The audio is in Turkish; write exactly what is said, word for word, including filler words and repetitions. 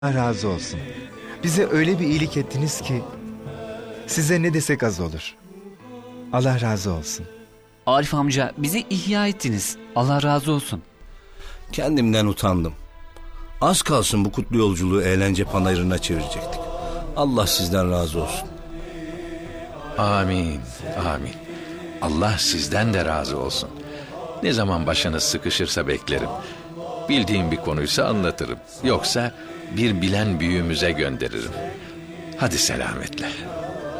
Allah razı olsun. Bize öyle bir iyilik ettiniz ki size ne desek az olur. Allah razı olsun. Arif amca, bizi ihya ettiniz. Allah razı olsun. Kendimden utandım. Az kalsın bu kutlu yolculuğu eğlence panayırına çevirecektik. Allah sizden razı olsun. Amin, amin. Allah sizden de razı olsun. Ne zaman başınız sıkışırsa beklerim. Bildiğim bir konuysa anlatırım. Yoksa bir bilen büyüğümüze gönderirim. Hadi selametle.